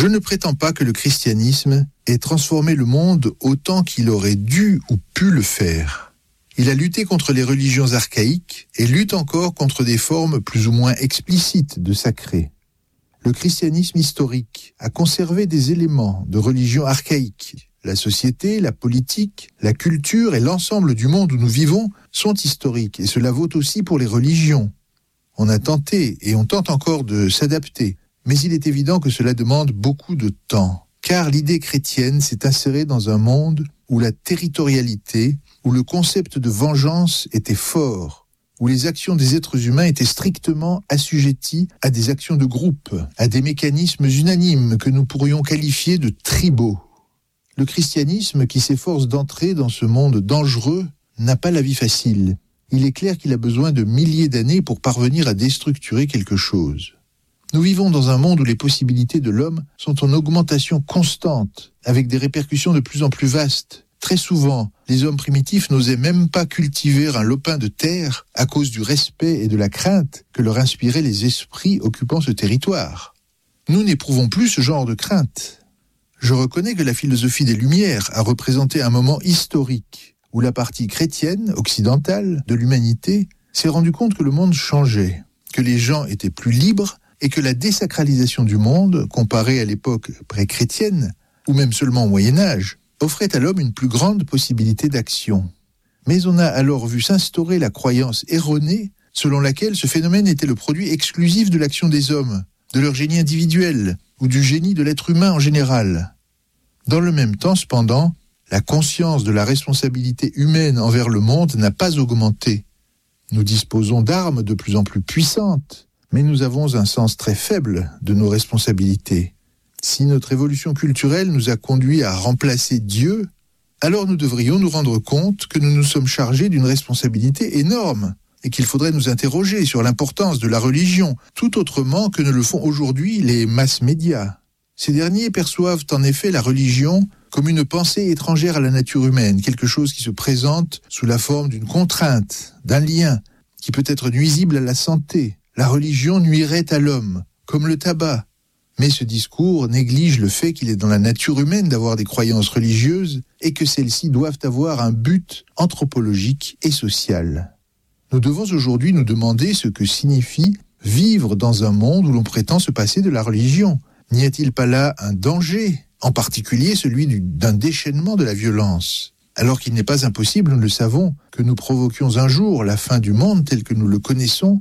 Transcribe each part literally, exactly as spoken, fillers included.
Je ne prétends pas que le christianisme ait transformé le monde autant qu'il aurait dû ou pu le faire. Il a lutté contre les religions archaïques et lutte encore contre des formes plus ou moins explicites de sacré. Le christianisme historique a conservé des éléments de religion archaïque. La société, la politique, la culture et l'ensemble du monde où nous vivons sont historiques et cela vaut aussi pour les religions. On a tenté et on tente encore de s'adapter, mais il est évident que cela demande beaucoup de temps, car l'idée chrétienne s'est insérée dans un monde où la territorialité, où le concept de vengeance était fort, où les actions des êtres humains étaient strictement assujetties à des actions de groupe, à des mécanismes unanimes que nous pourrions qualifier de tribaux. Le christianisme qui s'efforce d'entrer dans ce monde dangereux n'a pas la vie facile. Il est clair qu'il a besoin de milliers d'années pour parvenir à déstructurer quelque chose. Nous vivons dans un monde où les possibilités de l'homme sont en augmentation constante, avec des répercussions de plus en plus vastes. Très souvent, les hommes primitifs n'osaient même pas cultiver un lopin de terre à cause du respect et de la crainte que leur inspiraient les esprits occupant ce territoire. Nous n'éprouvons plus ce genre de crainte. Je reconnais que la philosophie des Lumières a représenté un moment historique où la partie chrétienne, occidentale, de l'humanité s'est rendu compte que le monde changeait, que les gens étaient plus libres et que la désacralisation du monde, comparée à l'époque pré-chrétienne, ou même seulement au Moyen-Âge, offrait à l'homme une plus grande possibilité d'action. Mais on a alors vu s'instaurer la croyance erronée selon laquelle ce phénomène était le produit exclusif de l'action des hommes, de leur génie individuel, ou du génie de l'être humain en général. Dans le même temps, cependant, la conscience de la responsabilité humaine envers le monde n'a pas augmenté. Nous disposons d'armes de plus en plus puissantes, mais nous avons un sens très faible de nos responsabilités. Si notre évolution culturelle nous a conduits à remplacer Dieu, alors nous devrions nous rendre compte que nous nous sommes chargés d'une responsabilité énorme et qu'il faudrait nous interroger sur l'importance de la religion, tout autrement que ne le font aujourd'hui les masses médias. Ces derniers perçoivent en effet la religion comme une pensée étrangère à la nature humaine, quelque chose qui se présente sous la forme d'une contrainte, d'un lien, qui peut être nuisible à la santé. La religion nuirait à l'homme, comme le tabac. Mais ce discours néglige le fait qu'il est dans la nature humaine d'avoir des croyances religieuses et que celles-ci doivent avoir un but anthropologique et social. Nous devons aujourd'hui nous demander ce que signifie vivre dans un monde où l'on prétend se passer de la religion. N'y a-t-il pas là un danger, en particulier celui du, d'un déchaînement de la violence ? Alors qu'il n'est pas impossible, nous le savons, que nous provoquions un jour la fin du monde tel que nous le connaissons,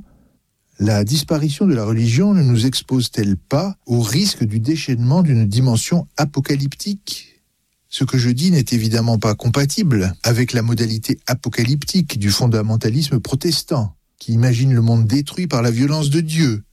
la disparition de la religion ne nous expose-t-elle pas au risque du déchaînement d'une dimension apocalyptique ? Ce que je dis n'est évidemment pas compatible avec la modalité apocalyptique du fondamentalisme protestant, qui imagine le monde détruit par la violence de Dieu.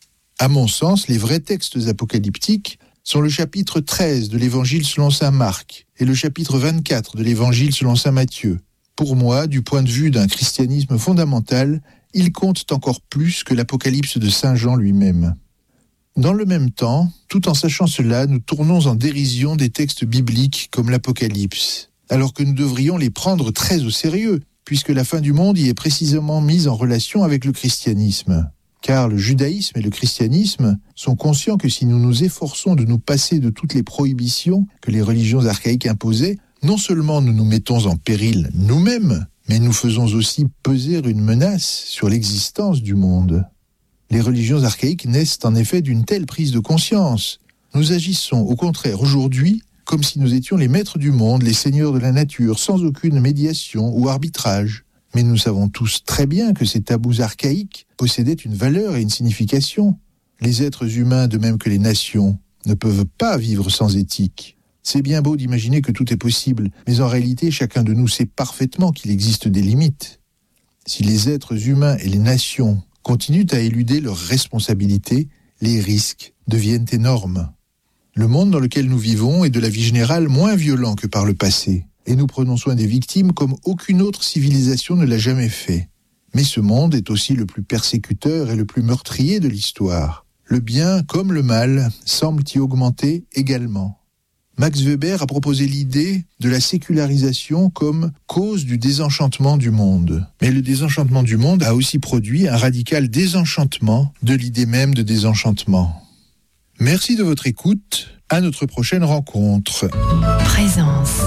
À mon sens, les vrais textes apocalyptiques sont le chapitre treize de l'Évangile selon saint Marc et le chapitre vingt-quatre de l'Évangile selon saint Matthieu. Pour moi, du point de vue d'un christianisme fondamental, ils comptent encore plus que l'Apocalypse de saint Jean lui-même. Dans le même temps, tout en sachant cela, nous tournons en dérision des textes bibliques comme l'Apocalypse, alors que nous devrions les prendre très au sérieux, puisque la fin du monde y est précisément mise en relation avec le christianisme. Car le judaïsme et le christianisme sont conscients que si nous nous efforçons de nous passer de toutes les prohibitions que les religions archaïques imposaient, non seulement nous nous mettons en péril nous-mêmes, mais nous faisons aussi peser une menace sur l'existence du monde. Les religions archaïques naissent en effet d'une telle prise de conscience. Nous agissons au contraire aujourd'hui comme si nous étions les maîtres du monde, les seigneurs de la nature, sans aucune médiation ou arbitrage. Mais nous savons tous très bien que ces tabous archaïques possédaient une valeur et une signification. Les êtres humains, de même que les nations, ne peuvent pas vivre sans éthique. C'est bien beau d'imaginer que tout est possible, mais en réalité, chacun de nous sait parfaitement qu'il existe des limites. Si les êtres humains et les nations continuent à éluder leurs responsabilités, les risques deviennent énormes. Le monde dans lequel nous vivons est de la vie générale moins violent que par le passé, et nous prenons soin des victimes comme aucune autre civilisation ne l'a jamais fait. Mais ce monde est aussi le plus persécuteur et le plus meurtrier de l'histoire. Le bien comme le mal semblent y augmenter également. Max Weber a proposé l'idée de la sécularisation comme cause du désenchantement du monde. Mais le désenchantement du monde a aussi produit un radical désenchantement de l'idée même de désenchantement. Merci de votre écoute. À notre prochaine rencontre. Présence.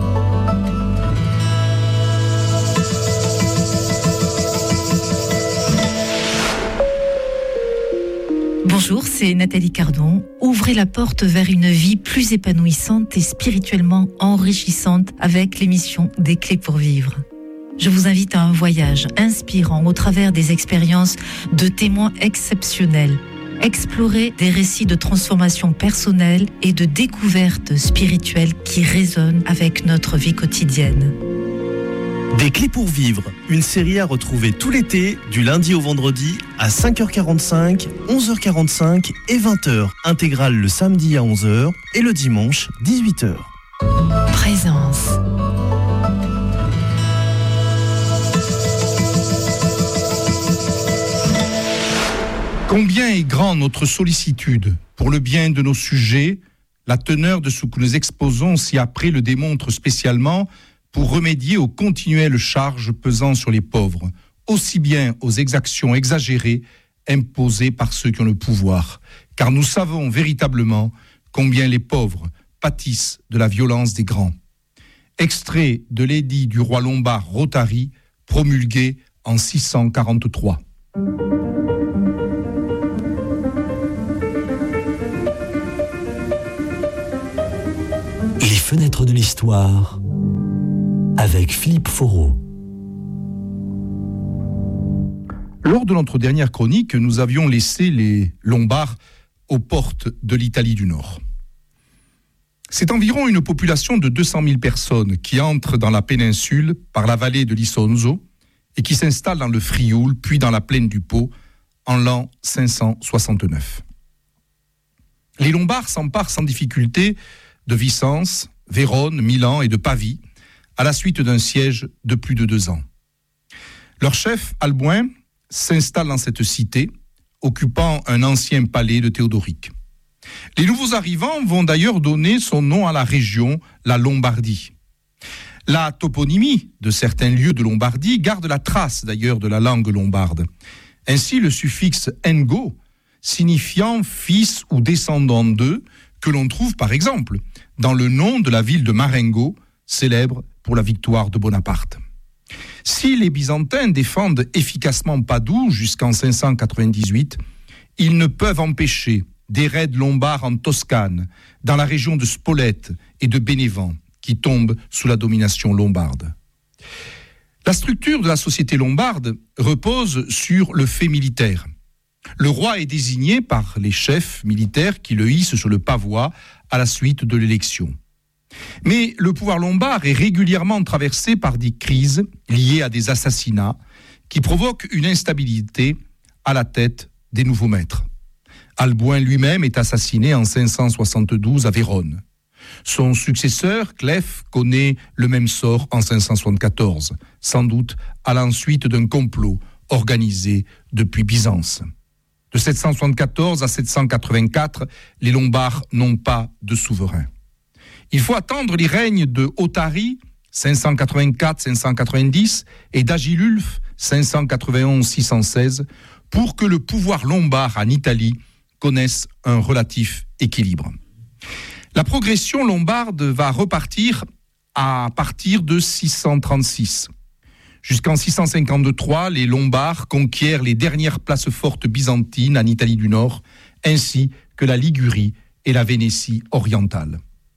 Bonjour, c'est Nathalie Cardon. Ouvrez la porte vers une vie plus épanouissante et spirituellement enrichissante avec l'émission Des Clés pour Vivre. Je vous invite à un voyage inspirant au travers des expériences de témoins exceptionnels. Explorer des récits de transformation personnelle et de découverte spirituelle qui résonnent avec notre vie quotidienne. Des Clés pour Vivre, une série à retrouver tout l'été, du lundi au vendredi, à cinq heures quarante-cinq, onze heures quarante-cinq et vingt heures. Intégrale le samedi à onze heures et le dimanche dix-huit heures. Présence. Combien est grand notre sollicitude pour le bien de nos sujets, la teneur de ce que nous exposons ci-après le démontre spécialement pour remédier aux continuelles charges pesant sur les pauvres, aussi bien aux exactions exagérées imposées par ceux qui ont le pouvoir. Car nous savons véritablement combien les pauvres pâtissent de la violence des grands. Extrait de l'édit du roi lombard Rotari, promulgué en six cent quarante-trois. Les fenêtres de l'histoire avec Philippe Foreau. Lors de notre dernière chronique, nous avions laissé les Lombards aux portes de l'Italie du Nord. C'est environ une population de deux cent mille personnes qui entrent dans la péninsule par la vallée de l'Isonzo et qui s'installent dans le Frioul, puis dans la plaine du Pô, en l'an cinq cent soixante-neuf. Les Lombards s'emparent sans difficulté de Vicence, Vérone, Milan et de Pavie, à la suite d'un siège de plus de deux ans. Leur chef, Alboin, s'installe dans cette cité, occupant un ancien palais de Théodoric. Les nouveaux arrivants vont d'ailleurs donner son nom à la région, la Lombardie. La toponymie de certains lieux de Lombardie garde la trace d'ailleurs de la langue lombarde. Ainsi, le suffixe engo, signifiant fils ou descendant d'eux, que l'on trouve par exemple dans le nom de la ville de Marengo, célèbre pour la victoire de Bonaparte. Si les Byzantins défendent efficacement Padoue jusqu'en cinq cent quatre-vingt-dix-huit, ils ne peuvent empêcher des raids lombards en Toscane, dans la région de Spolète et de Bénévent, qui tombent sous la domination lombarde. La structure de la société lombarde repose sur le fait militaire. Le roi est désigné par les chefs militaires qui le hissent sur le pavois à la suite de l'élection. Mais le pouvoir lombard est régulièrement traversé par des crises liées à des assassinats qui provoquent une instabilité à la tête des nouveaux maîtres. Alboin lui-même est assassiné en cinq cent soixante-douze à Vérone. Son successeur, Clef, connaît le même sort en cinq cent soixante-quatorze, sans doute à la suite d'un complot organisé depuis Byzance. De sept cent soixante-quatorze à sept cent quatre-vingt-quatre, les Lombards n'ont pas de souverain. Il faut attendre les règnes de Ottari, cinq cent quatre-vingt-quatre à cinq cent quatre-vingt-dix, et d'Agilulf, cinq cent quatre-vingt-onze à six cent seize, pour que le pouvoir lombard en Italie connaisse un relatif équilibre. La progression lombarde va repartir à partir de six cent trente-six. Jusqu'en six cent cinquante-trois, les Lombards conquièrent les dernières places fortes byzantines en Italie du Nord, ainsi que la Ligurie et la Vénétie orientale.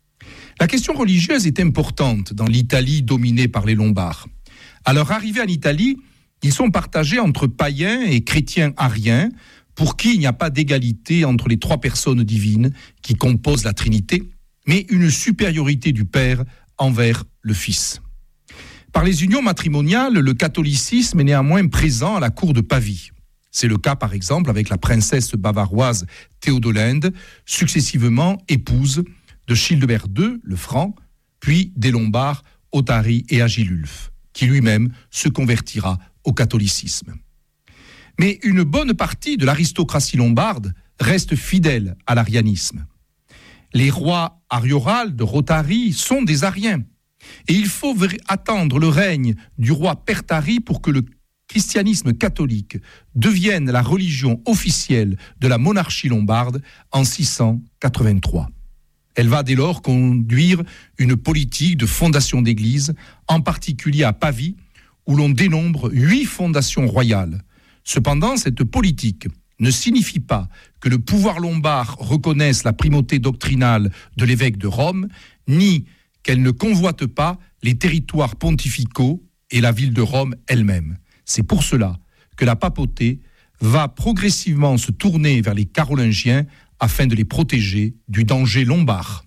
La question religieuse est importante dans l'Italie dominée par les Lombards. À leur arrivée en Italie, ils sont partagés entre païens et chrétiens ariens, pour qui il n'y a pas d'égalité entre les trois personnes divines qui composent la Trinité, mais une supériorité du Père envers le Fils. Par les unions matrimoniales, le catholicisme est néanmoins présent à la cour de Pavie. C'est le cas par exemple avec la princesse bavaroise Théodolinde, successivement épouse de Childebert deux, le Franc, puis des Lombards, Ottari et Agilulf, qui lui-même se convertira au catholicisme. Mais une bonne partie de l'aristocratie lombarde reste fidèle à l'arianisme. Les rois Arioral de Rotari sont des Ariens, et il faut attendre le règne du roi Pertari pour que le christianisme catholique devienne la religion officielle de la monarchie lombarde en six cent quatre-vingt-trois. Elle va dès lors conduire une politique de fondation d'églises, en particulier à Pavie, où l'on dénombre huit fondations royales. Cependant, cette politique ne signifie pas que le pouvoir lombard reconnaisse la primauté doctrinale de l'évêque de Rome, ni qu'elle ne convoite pas les territoires pontificaux et la ville de Rome elle-même. C'est pour cela que la papauté va progressivement se tourner vers les Carolingiens afin de les protéger du danger lombard.